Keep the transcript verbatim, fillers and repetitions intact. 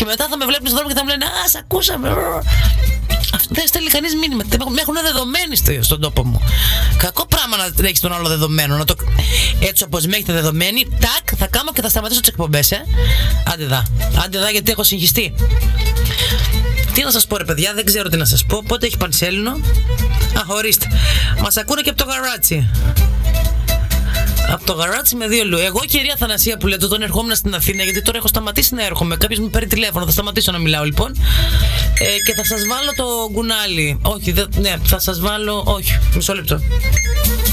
Και μετά θα με βλέπουν στον δρόμο και θα μου λένε «Α, σ' ακούσαμε». Δεν στέλνει κανείς μήνυμα. Με έχουν δεδομένοι στον τόπο μου. Κακό πράγμα να έχεις τον άλλο δεδομένο. Να το... Έτσι όπως με έχετε δεδομένη, τάκ, θα κάνω και θα σταματήσω τις εκπομπές, ε. Άντε δα. Άντε δα, γιατί έχω συγχυστεί. Τι να σας πω, ρε παιδιά, δεν ξέρω τι να σας πω. Πότε έχει πανσέλινο. Α, ορίστε. Μας ακούνε και από το γαράτσι. Από το γαράτσι με δύο λου. Εγώ, κυρία Θανασία, που λέτε, όταν ερχόμουν στην Αθήνα, γιατί τώρα έχω σταματήσει να έρχομαι. Κάποιος μου παίρνει τηλέφωνο, θα σταματήσω να μιλάω λοιπόν. Ε, και θα σας βάλω το γκουνάλι. Όχι, δε, ναι, θα σας βάλω. Όχι, μισό λεπτό.